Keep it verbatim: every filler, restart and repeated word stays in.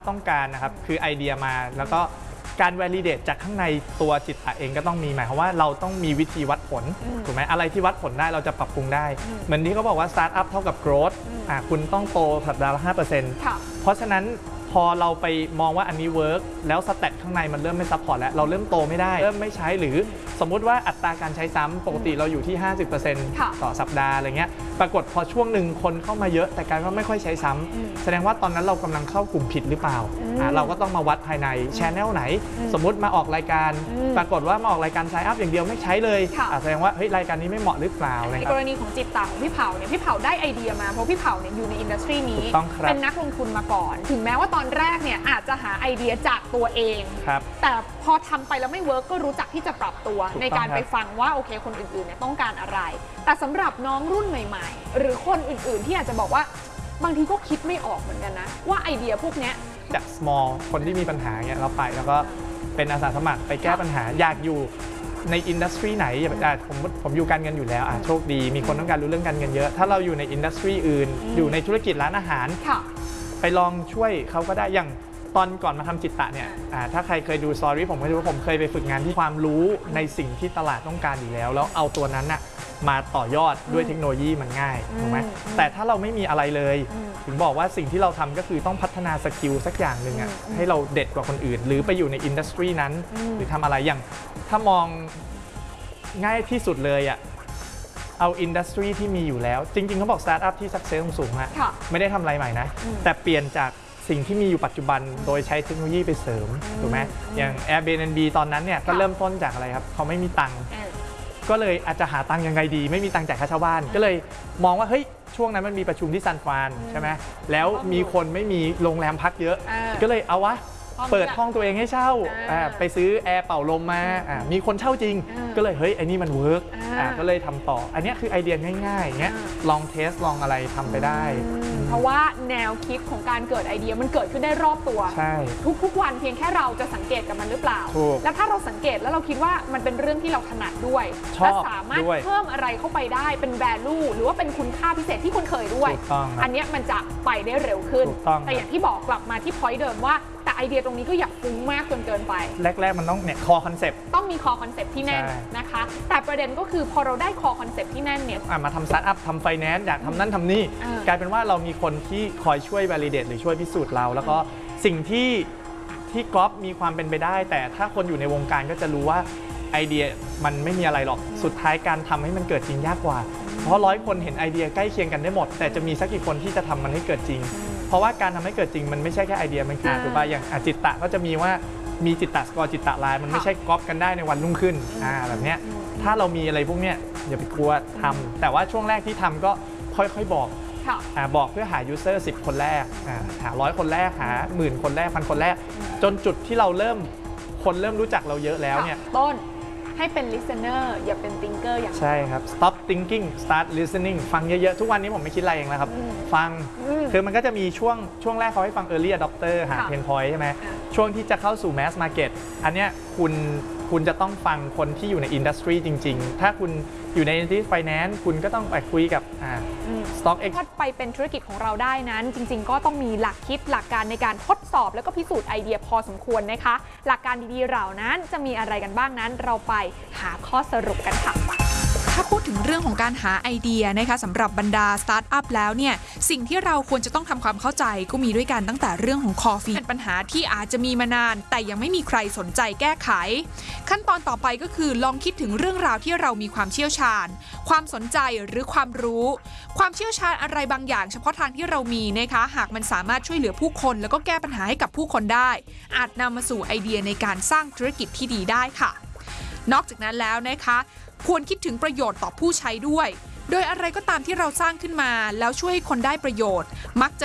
ต้องการนะครับคือไอเดียมาแล้วก็การ validate จากข้างในตัวจิตตะเองก็ต้องมีหมายความว่าเราต้องมีวิธีวัดผลถูกไหมอะไรที่วัดผลได้เราจะปรับปรุงได้เหมือนที่เขาบอกว่า start up เท่ากับ growth อ่าคุณต้องโตสัปดาห์ละ ห้าเปอร์เซ็นต์ เพราะฉะนั้นพอเราไปมองว่าอันนี้เวิร์กแล้วสแตทข้างในมันเริ่มไม่ซัพพอร์ตแล้วเราเริ่มโตไม่ได้เริ่มไม่ใช้หรือสมมุติว่าอัตราการใช้ซ้ำปกติเราอยู่ที่ ห้าสิบเปอร์เซ็นต์ ต่อสัปดาห์อะไรเงี้ยปรากฏพอช่วงหนึ่งคนเข้ามาเยอะแต่กลายว่าไม่ค่อยใช้ซ้ำแสดงว่าตอนนั้นเรากำลังเข้ากลุ่มผิดหรือเปล่าเราก็ต้องมาวัดภายในแชนแนลไหนสมมุติมาออกรายการปรากฏว่ามาออกรายการไซน์อัพอย่างเดียวไม่ใช้เลยแสดงว่าเฮ้ยรายการนี้ไม่เหมาะหรือเปล่าในกรณีของจิตตะของพี่เผาเนี่ยพี่เผาได้ไอเดียมาเพราะพี่เผาเนี่ยอยู่ในอินดัสทรีนี้เป็นนักลงทุนมาก่อนถึงแม้ว่าตอนแรกเนี่ยอาจจะหาไอเดียจากตัวเองแต่พอทำไปแล้วไม่เวิร์กก็รู้จักที่จะปรับตัวในการไปฟังว่าโอเคคนอื่นๆเนี่ยต้องการอะไรแต่สำหรับน้องรุ่นใหม่ๆหรือคนอื่นๆที่อาจจะบอกว่าบางทีก็คิดไม่ออกเหมือนกันนะว่าไอเดียพวกนี้จาก small คนที่มีปัญหาเนี่ยเราไปแล้วก็เป็นอาสาสมัครไปแก้ปัญหาอยากอยู่ในอินดัสทรีไหนผมผมอยู่การเงินอยู่แล้วโชคดีมีคนต้องการรู้เรื่องการเงินเยอะถ้าเราอยู่ในอินดัสทรีอื่นอยู่ในธุรกิจร้านอาหารไปลองช่วยเขาก็ได้อย่างตอนก่อนมาทำจิตตะเนี่ยถ้าใครเคยดูสตอรี่ผมก็รู้ว่าผมเคยไปฝึกงานที่ความรู้ในสิ่งที่ตลาดต้องการอยู่แล้วแล้วเอาตัวนั้นน่ะมาต่อยอดด้วยเทคโนโลยีมันง่ายถูกไหมแต่ถ้าเราไม่มีอะไรเลยถึงบอกว่าสิ่งที่เราทำก็คือต้องพัฒนาสกิลสักอย่างหนึ่งอ่ะให้เราเด็ดกว่าคนอื่นหรือไปอยู่ในอินดัสทรีนั้นหรือทำอะไรอย่างถ้ามองง่ายที่สุดเลยอ่ะเอาอินดัสทรีที่มีอยู่แล้วจริงๆเขาบอกสตาร์ทอัพที่สักเซสสูงๆอ่ะไม่ได้ทำอะไรใหม่นะแต่เปลี่ยนจากสิ่งที่มีอยู่ปัจจุบันโดยใช้เทคโนโลยีไปเสริมถูกไหมอย่าง Airbnb ตอนนั้นเนี่ยก็เริ่มต้นจากอะไรครับเขาไม่มีตังค์ก็เลยอาจจะหาตังค์ยังไงดีไม่มีตังค์จ่ายค่าเช่าบ้านก็เลยมองว่าเฮ้ยช่วงนั้นมันมีประชุมที่ซานฟรานใช่ไหมแล้วมีคนไม่มีโรงแรมพักเยอะก็เลยเอาวะเปิดห้องตัวเองให้เช่าไปซื้อแอร์เป่าลมมามีคนเช่าจริงก็เลยเฮ้ยไอ้นี่มันเวิร์กก็เลยทำต่ออันนี้คือไอเดียง่ายๆอย่างเงี้ยลองเทสลองอะไรทำไปได้เพราะว่าแนวคิดของการเกิดไอเดียมันเกิดขึ้นได้รอบตัวทุกๆวันเพียงแค่เราจะสังเกตกับมันหรือเปล่าแล้วถ้าเราสังเกตแล้วเราคิดว่ามันเป็นเรื่องที่เราถนัดด้วยและสามารถเพิ่มอะไรเข้าไปได้เป็น value หรือว่าเป็นคุณค่าพิเศษที่คุณเคยด้วยอันนี้มันจะไปได้เร็วขึ้นแต่อย่างที่บอกกลับมาที่ point เดิมว่าแต่ไอเดียตรงนี้ก็อย่าฟุ้งมากจนเกินไปแรกๆมันต้องเนี่ย core concept ต้องมี core concept ที่แน่นนะคะแต่ประเด็นก็คือพอเราได้ core concept ที่แน่นเนี่ยมาทำ startup ทำ finance อยากทำนั่นทำนี่กลายเป็นว่าเรามีคนที่คอยช่วย validate หรือช่วยพิสูจน์เราแล้วก็สิ่งที่ที่ก๊อปมีความเป็นไปได้แต่ถ้าคนอยู่ในวงการก็จะรู้ว่าไอเดียมันไม่มีอะไรหรอกสุดท้ายการทำให้มันเกิดจริงยากกว่าเพราะร้อยคนเห็นไอเดียใกล้เคียงกันได้หมดแต่จะมีสักกี่คนที่จะทำมันให้เกิดจริงเพราะว่าการทำให้เกิดจริงมันไม่ใช่แค่ไอเดียมันคือถูกป่ะอย่างจิตตะก็จะมีว่ามีจิตตะสกอร์จิตตะไลน์มันไม่ใช่ก๊อปกันได้ในวันรุ่งขึ้นอ่าแบบเนี้ยถ้าเรามีอะไรพวกเนี้ยอย่าไปกลัวทำแต่ว่าช่วงแรกที่ทำก็ค่อยๆบอกบอกเพื่อหายูเซอร์สิบคนแรกหาร้อยคนแรกหาหมื่นคนแรกพันคนแรกจนจุดที่เราเริ่มคนเริ่มรู้จักเราเยอะแล้วเนี่ยต้นให้เป็น listener อย่าเป็น thinker อย่างใช่ครับ stop thinking start listening ฟังเยอะๆทุกวันนี้ผมไม่คิดอะไรเองแล้วครับฟังคือมันก็จะมีช่วงช่วงแรกเขาให้ฟัง early adopter หา pain point ใช่ไหมช่วงที่จะเข้าสู่ mass market อันเนี้ยคุณคุณจะต้องฟังคนที่อยู่ในอินดัสทรีจริงๆถ้าคุณอยู่ในอินดัสทรีไฟแนนซ์คุณก็ต้องไปคุยกับ stock ex ถ้าไปเป็นธุรกิจของเราได้นั้นจริงๆก็ต้องมีหลักคิดหลักการในการทดสอบแล้วก็พิสูจน์ไอเดียพอสมควรนะคะหลักการดีๆเหล่านั้นจะมีอะไรกันบ้างนั้นเราไปหาข้อสรุปกันค่ะถ้าพูดถึงเรื่องของการหาไอเดียนะคะสำหรับบรรดาสตาร์ทอัพแล้วเนี่ยสิ่งที่เราควรจะต้องทำความเข้าใจก็มีด้วยกันตั้งแต่เรื่องของคอฟีเป็นปัญหาที่อาจจะมีมานานแต่ยังไม่มีใครสนใจแก้ไขขั้นตอนต่อไปก็คือลองคิดถึงเรื่องราวที่เรามีความเชี่ยวชาญความสนใจหรือความรู้ความเชี่ยวชาญอะไรบางอย่างเฉพาะทางที่เรามีนะคะหากมันสามารถช่วยเหลือผู้คนแล้วก็แก้ปัญหาให้กับผู้คนได้อาจนำมาสู่ไอเดียในการสร้างธุรกิจที่ดีได้ค่ะนอกจากนั้นแล้วนะคะควรคิดถึงประโยชน์ต่อผู้ใช้ด้วยโดยอะไรก็ตามที่เราสร้างขึ้นมาแล้วช่วยให้คนได้ประโยชน์มักจะ